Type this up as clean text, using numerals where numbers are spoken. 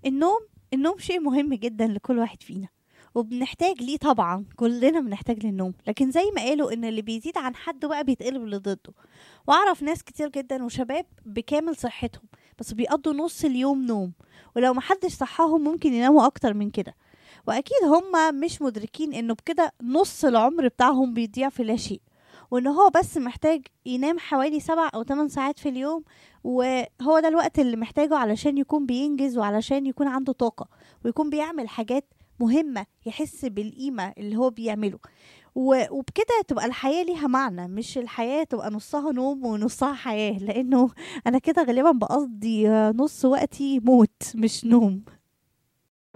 النوم النوم شيء مهم جدا لكل واحد فينا، وبنحتاج ليه طبعا، كلنا بنحتاج للنوم. لكن زي ما قالوا ان اللي بيزيد عن حده بقى بيتقلب لضده. واعرف ناس كتير جدا وشباب بكامل صحتهم بس بيقضوا نص اليوم نوم، ولو محدش صحاهم ممكن يناموا اكتر من كده. واكيد هم مش مدركين انه بكده نص العمر بتاعهم بيضيع في لا شيء، وان هو بس محتاج ينام حوالي 7 أو 8 ساعات في اليوم. وهو ده الوقت اللي محتاجه علشان يكون بينجز، وعلشان يكون عنده طاقة، ويكون بيعمل حاجات مهمة، يحس بالقيمة اللي هو بيعمله. وبكده تبقى الحياة ليها معنى، مش الحياة تبقى نصها نوم ونصها حياة، لأنه أنا كده غالبا بقضي نص وقتي موت مش نوم.